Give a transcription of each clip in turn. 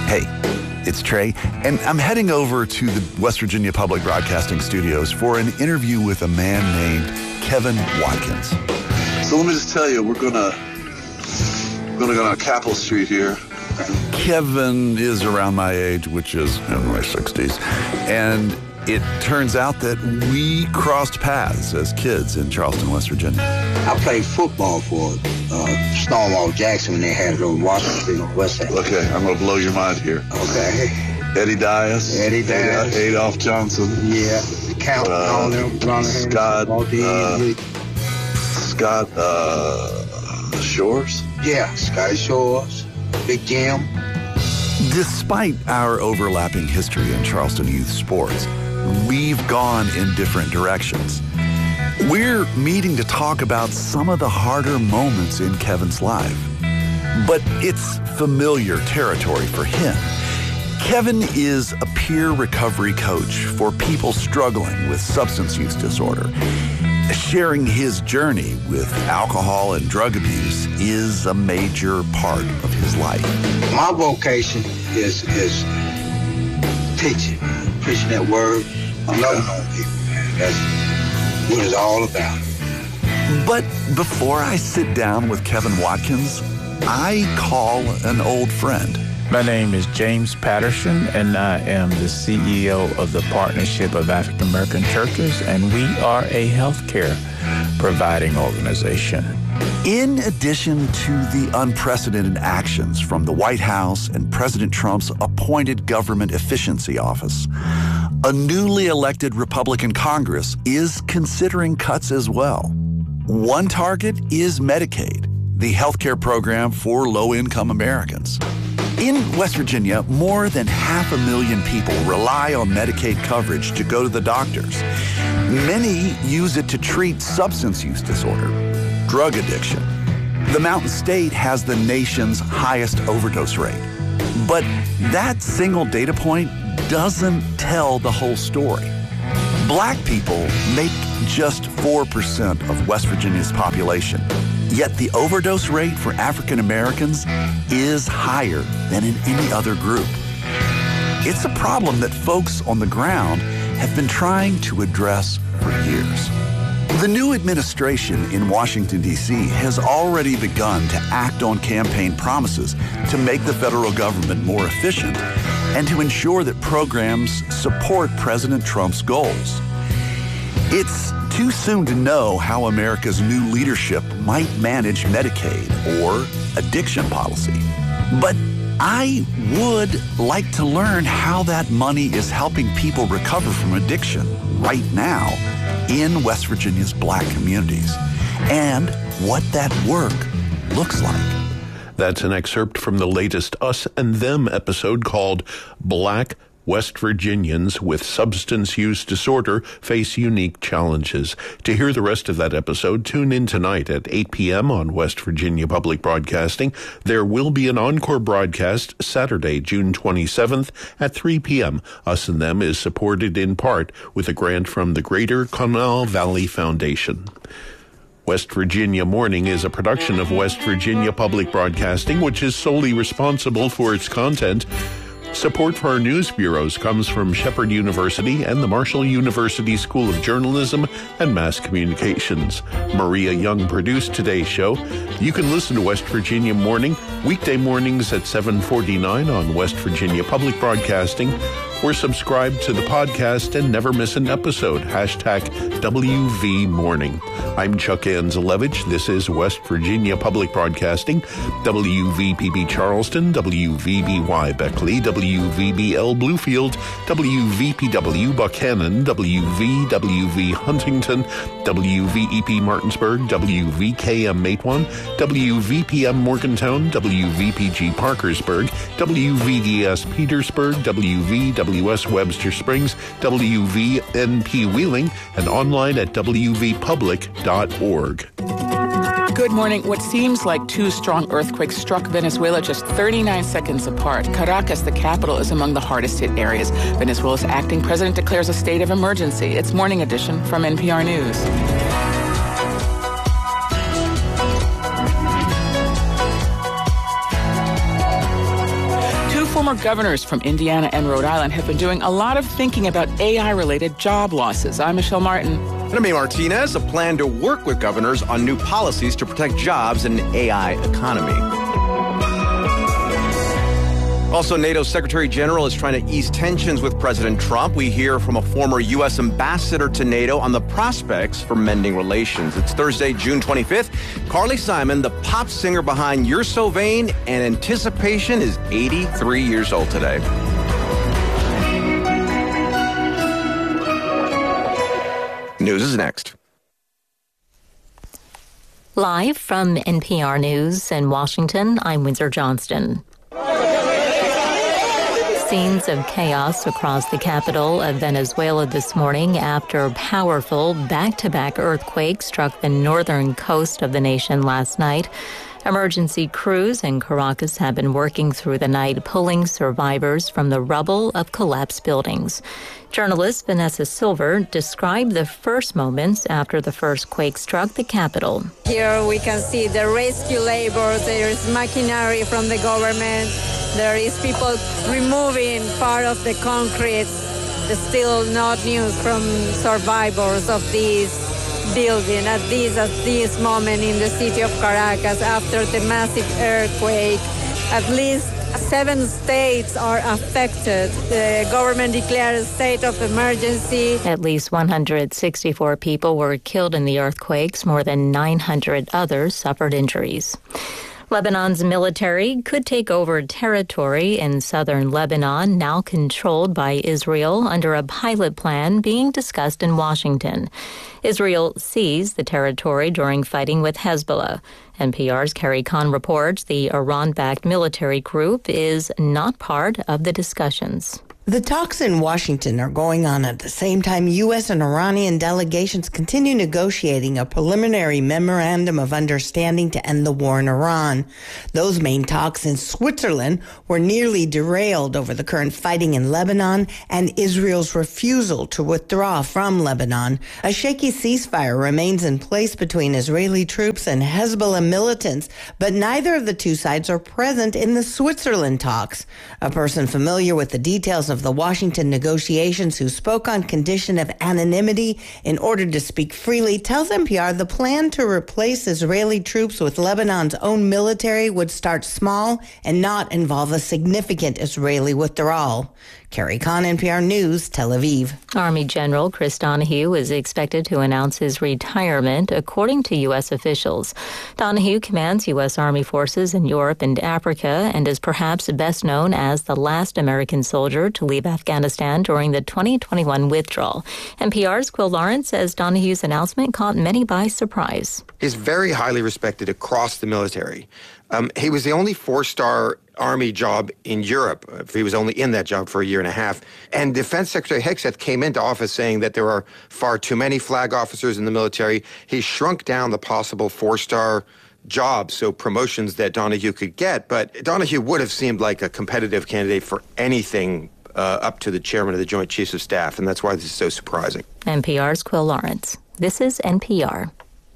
Hey, it's Trey, and I'm heading over to the West Virginia Public Broadcasting Studios for an interview with a man named Kevin Watkins. So let me just tell you, we're gonna go on Capitol Street here. Kevin is around my age, which is in my 60s, and it turns out that we crossed paths as kids in Charleston, West Virginia. I played football for Stonewall Jackson when they had it on Washington on West Side. Okay, I'm going to blow your mind here. Okay. Eddie Dias. Adolph Johnson. Yeah. The Count, all them. Scott Shores. Yeah, Scotty Shores. Big Jim. Despite our overlapping history in Charleston youth sports, we've gone in different directions. We're meeting to talk about some of the harder moments in Kevin's life. But it's familiar territory for him. Kevin is a peer recovery coach for people struggling with substance use disorder. Sharing his journey with alcohol and drug abuse is a major part of his life. My vocation is teaching that word, loving on people, man. That's what it's all about. But before I sit down with Kevin Watkins, I call an old friend. My name is James Patterson, and I am the CEO of the Partnership of African American Churches, and we are a healthcare providing organization. In addition to the unprecedented actions from the White House and President Trump's appointed Government Efficiency Office, a newly elected Republican Congress is considering cuts as well. One target is Medicaid, the healthcare program for low-income Americans. In West Virginia, more than 500,000 people rely on Medicaid coverage to go to the doctors. Many use it to treat substance use disorder, drug addiction. The Mountain State has the nation's highest overdose rate. But that single data point doesn't tell the whole story. Black people make just 4% of West Virginia's population. Yet the overdose rate for African Americans is higher than in any other group. It's a problem that folks on the ground have been trying to address for years. The new administration in Washington, D.C. has already begun to act on campaign promises to make the federal government more efficient and to ensure that programs support President Trump's goals. It's too soon to know how America's new leadership might manage Medicaid or addiction policy. But I would like to learn how that money is helping people recover from addiction right now in West Virginia's Black communities and what that work looks like. That's an excerpt from the latest Us and Them episode called Black West Virginians with Substance Use Disorder Face Unique Challenges. To hear the rest of that episode, tune in tonight at 8 p.m. on West Virginia Public Broadcasting. There will be an encore broadcast Saturday, June 27th at 3 p.m. Us and Them is supported in part with a grant from the Greater Canal Valley Foundation. West Virginia Morning is a production of West Virginia Public Broadcasting, which is solely responsible for its content. Support for our news bureaus comes from Shepherd University and the Marshall University School of Journalism and Mass Communications. Maria Young produced today's show. You can listen to West Virginia Morning weekday mornings at 7:49 on West Virginia Public Broadcasting, or subscribe to the podcast and never miss an episode. #WV Morning. I'm Chuck Anzelevich. This is West Virginia Public Broadcasting, WVPB Charleston, WVBY Beckley, WVBL Bluefield, WVPW Buchanan, WVWV Huntington, WVEP Martinsburg, WVKM Matewan, WVPM Morgantown, WVPG Parkersburg, WVDS Petersburg, WVWS Webster Springs, WVNP Wheeling, and online at wvpublic.org. Good morning. What seems like two strong earthquakes struck Venezuela just 39 seconds apart. Caracas, the capital, is among the hardest hit areas. Venezuela's acting president declares a state of emergency. It's Morning Edition from NPR News. former governors from Indiana and Rhode Island have been doing a lot of thinking about AI-related job losses. I'm Michelle Martin. And I'm Amy Martinez. A plan to work with governors on new policies to protect jobs in an AI economy. Also, NATO's Secretary General is trying to ease tensions with President Trump. We hear from a former U.S. ambassador to NATO on the prospects for mending relations. It's Thursday, June 25th. Carly Simon, the pop singer behind You're So Vain and Anticipation, is 83 years old today. News is next. Live from NPR News in Washington, I'm Windsor Johnston. Scenes of chaos across the capital of Venezuela this morning after powerful back-to-back earthquakes struck the northern coast of the nation last night. Emergency crews in Caracas have been working through the night, pulling survivors from the rubble of collapsed buildings. Journalist Vanessa Silver described the first moments after the first quake struck the capital. Here we can see the rescue labor. There is machinery from the government. There is people removing part of the concrete. There's still not news from survivors of this building at this moment in the city of Caracas after the massive earthquake. At least 7 states are affected. The government declared a state of emergency. At least 164 people were killed in the earthquakes. More than 900 others suffered injuries. Lebanon's military could take over territory in southern Lebanon, now controlled by Israel, under a pilot plan being discussed in Washington. Israel seized the territory during fighting with Hezbollah. NPR's Carrie Kahn reports the Iran-backed military group is not part of the discussions. The talks in Washington are going on at the same time U.S. and Iranian delegations continue negotiating a preliminary memorandum of understanding to end the war in Iran. Those main talks in Switzerland were nearly derailed over the current fighting in Lebanon and Israel's refusal to withdraw from Lebanon. A shaky ceasefire remains in place between Israeli troops and Hezbollah militants, but neither of the two sides are present in the Switzerland talks. A person familiar with the details of the Washington negotiations who spoke on condition of anonymity in order to speak freely tells NPR the plan to replace Israeli troops with Lebanon's own military would start small and not involve a significant Israeli withdrawal. Carrie Kahn, NPR News, Tel Aviv. Army General Chris Donahue is expected to announce his retirement, according to U.S. officials. Donahue commands U.S. Army forces in Europe and Africa and is perhaps best known as the last American soldier to leave Afghanistan during the 2021 withdrawal. NPR's Quill Lawrence says Donahue's announcement caught many by surprise. He's very highly respected across the military. He was the only 4-star Army job in Europe. He was only in that job for a year and a half. And Defense Secretary Hegseth came into office saying that there are far too many flag officers in the military. He shrunk down the possible 4-star jobs, so promotions that Donahue could get. But Donahue would have seemed like a competitive candidate for anything up to the chairman of the Joint Chiefs of Staff, and that's why this is so surprising. NPR's Quill Lawrence. This is NPR.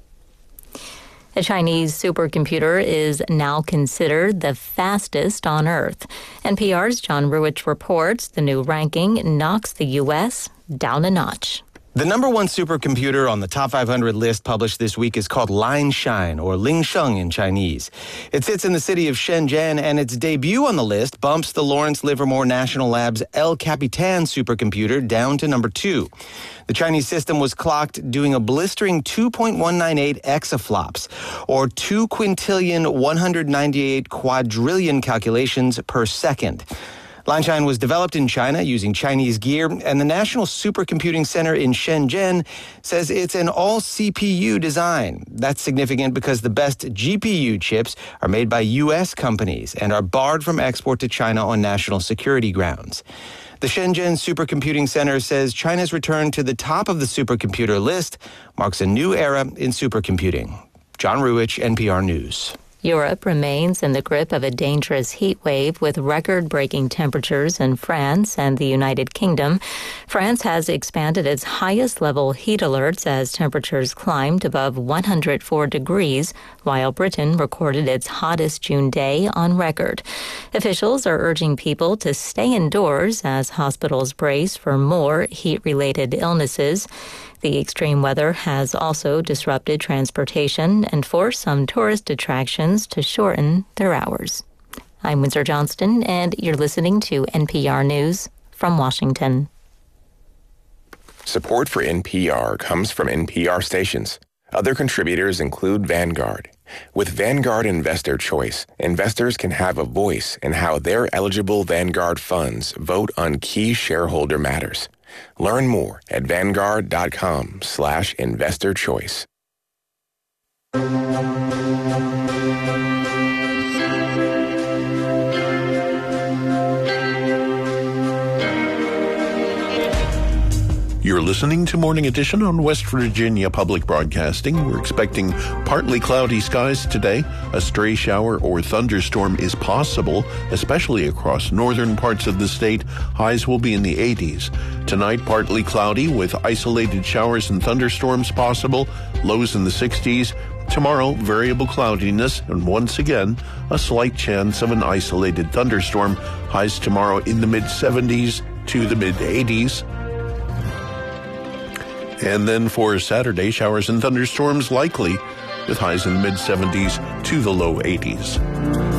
A Chinese supercomputer is now considered the fastest on Earth. NPR's John Ruwitch reports the new ranking knocks the U.S. down a notch. The number one supercomputer on the top 500 list published this week is called Linshine, or Lingsheng in Chinese. It sits in the city of Shenzhen, and its debut on the list bumps the Lawrence Livermore National Lab's El Capitan supercomputer down to number 2. The Chinese system was clocked doing a blistering 2.198 exaflops, or 2 quintillion 198 quadrillion calculations per second. Linshine was developed in China using Chinese gear, and the National Supercomputing Center in Shenzhen says it's an all-CPU design. That's significant because the best GPU chips are made by U.S. companies and are barred from export to China on national security grounds. The Shenzhen Supercomputing Center says China's return to the top of the supercomputer list marks a new era in supercomputing. John Ruwitch, NPR News. Europe remains in the grip of a dangerous heat wave with record-breaking temperatures in France and the United Kingdom. France has expanded its highest-level heat alerts as temperatures climbed above 104 degrees, while Britain recorded its hottest June day on record. Officials are urging people to stay indoors as hospitals brace for more heat-related illnesses. The extreme weather has also disrupted transportation and forced some tourist attractions to shorten their hours. I'm Windsor Johnston, and you're listening to NPR News from Washington. Support for NPR comes from NPR stations. Other contributors include Vanguard. With Vanguard Investor Choice, investors can have a voice in how their eligible Vanguard funds vote on key shareholder matters. Learn more at Vanguard.com/investorchoice. You're listening to Morning Edition on West Virginia Public Broadcasting. We're expecting partly cloudy skies today. A stray shower or thunderstorm is possible, especially across northern parts of the state. Highs will be in the 80s. Tonight, partly cloudy with isolated showers and thunderstorms possible. Lows in the 60s. Tomorrow, variable cloudiness, and once again, a slight chance of an isolated thunderstorm. Highs tomorrow in the mid-70s to the mid-80s. And then for Saturday, showers and thunderstorms likely, with highs in the mid-70s to the low 80s.